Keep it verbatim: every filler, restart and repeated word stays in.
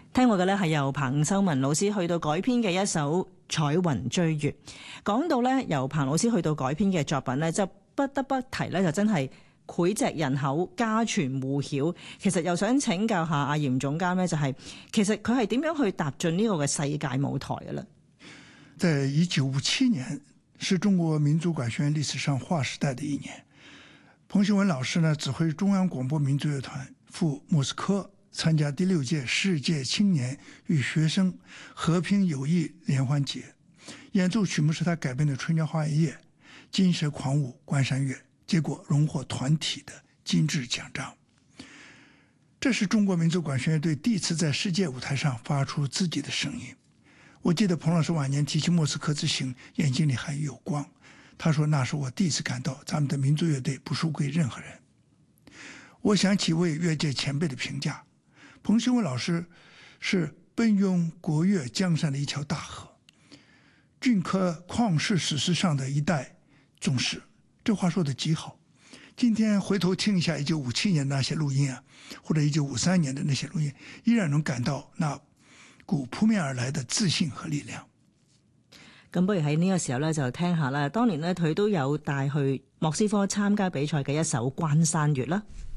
聽過嘅呢係由彭秀文老師去到改編嘅一首《彩雲追月》。講到呢，由彭老師去到改編嘅作品呢，就不得不提呢，就真係膾炙人口、家傳戶曉。其實又想請教下阿嚴總監呢，就係、是、其實佢係點樣去踏進呢個嘅世界舞台嘅呢？ 在一九五七年是中國民族管弦樂歷史上劃時代的一年。彭秀文老師呢，指揮中央廣播民族樂團赴莫斯科參加第六屆世界青年與學生和平友誼聯歡節，演奏曲目是他改編的《春江花月夜》、《金蛇狂舞關山月》，結果榮獲團體的金質獎章。這是中國民族管弦樂隊第一次在世界舞台上發出自己的聲音。我記得彭老師晚年提起莫斯科之行，眼睛裡還有光。他說那是我第一次感到咱們的民族樂隊不輸給任何人。我想起為樂界前輩的評價，彭秀文老師是奔湧國樂江山的一條大河，鐫刻曠世史詩上的一代宗師。這話說得極好。今天回頭聽一下一九五七年那些錄音啊，或者一九五三年的那些錄音，依然能感到那股撲面而來的自信和力量。 咁不如喺呢個時候咧，就聽下啦。當年咧，佢都有帶去莫斯科參加比賽嘅一首《關山月》啦。